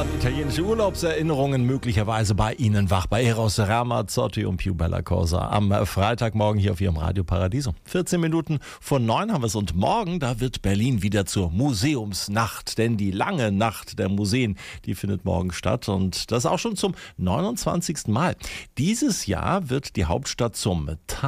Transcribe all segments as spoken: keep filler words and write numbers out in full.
waren italienische Urlaubserinnerungen möglicherweise bei Ihnen wach. Bei Eros Ramazzotti und Più Bella Cosa am Freitagmorgen hier auf Ihrem Radio Paradiso. vierzehn Minuten vor neun haben wir es und morgen, da wird Berlin wieder zur Museumsnacht. Denn die lange Nacht der Museen, die findet morgen statt und das auch schon zum neunundzwanzigsten Mal. Dieses Jahr wird die Hauptstadt zum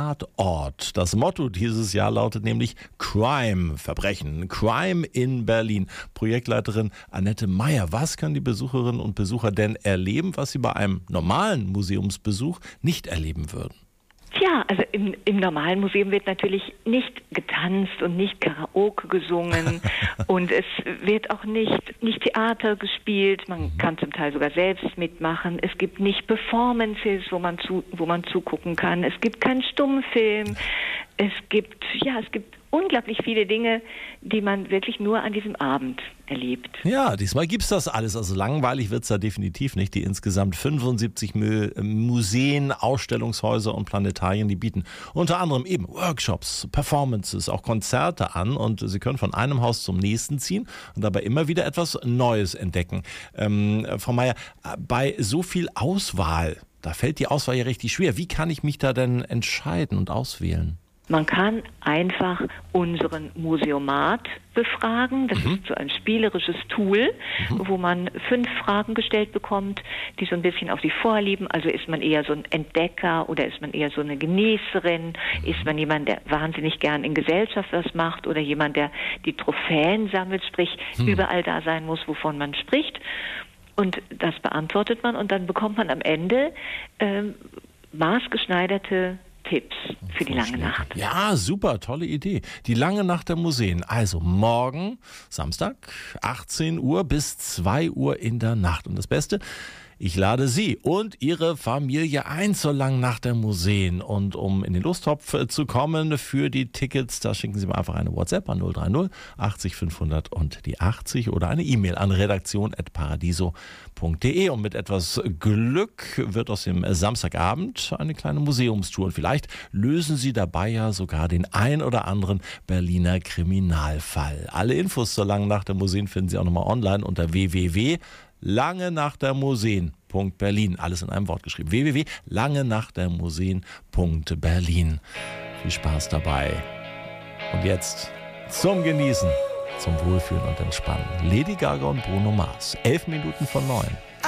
Tatort. Das Motto dieses Jahr lautet nämlich Crime, Verbrechen, Crime in Berlin. Projektleiterin Annette Meyer, was können die Besucherinnen und Besucher denn erleben, was sie bei einem normalen Museumsbesuch nicht erleben würden? Tja, also im, im normalen Museum wird natürlich nicht getanzt und nicht Karaoke gesungen und es wird auch nicht, nicht Theater gespielt. Man mhm. kann zum Teil sogar selbst mitmachen. Es gibt nicht Performances, wo man zu, wo man zugucken kann. Es gibt keinen Stummfilm. Es gibt, ja, es gibt unglaublich viele Dinge, die man wirklich nur an diesem Abend erlebt. Ja, diesmal gibt's das alles. Also langweilig wird's da definitiv nicht. Die insgesamt fünfundsiebzig Museen, Ausstellungshäuser und Planetarien, die bieten unter anderem eben Workshops, Performances, auch Konzerte an und Sie können von einem Haus zum nächsten ziehen und dabei immer wieder etwas Neues entdecken. Ähm, Frau Meyer, bei so viel Auswahl, da fällt die Auswahl ja richtig schwer. Wie kann ich mich da denn entscheiden und auswählen? Man kann einfach unseren Museomat befragen. Das mhm. ist so ein spielerisches Tool, mhm. wo man fünf Fragen gestellt bekommt, die so ein bisschen auf die Vorlieben. Also ist man eher so ein Entdecker oder ist man eher so eine Genießerin? Mhm. Ist man jemand, der wahnsinnig gern in Gesellschaft was macht oder jemand, der die Trophäen sammelt, sprich mhm. überall da sein muss, wovon man spricht? Und das beantwortet man und dann bekommt man am Ende ähm, maßgeschneiderte Tipps für die lange Nacht. Ja, super, tolle Idee. Die lange Nacht der Museen. Also morgen, Samstag, achtzehn Uhr bis zwei Uhr in der Nacht. Und das Beste, ich lade Sie und Ihre Familie ein zur langen Nacht der Museen. Und um in den Lostopf zu kommen für die Tickets, da schicken Sie mir einfach eine WhatsApp an null drei null achtzig fünfhundert und die achtzig oder eine E-Mail an redaktion at paradiso punkt de. Und mit etwas Glück wird aus dem Samstagabend eine kleine Museumstour. Und vielleicht lösen Sie dabei ja sogar den ein oder anderen Berliner Kriminalfall. Alle Infos zur langen Nacht der Museen finden Sie auch nochmal online unter w w w punkt lange nach der Museen punkt berlin. Alles in einem Wort geschrieben. w w w punkt lange nach der Museen punkt berlin. Viel Spaß dabei. Und jetzt zum Genießen, zum Wohlfühlen und Entspannen. Lady Gaga und Bruno Mars. Elf Minuten von neun.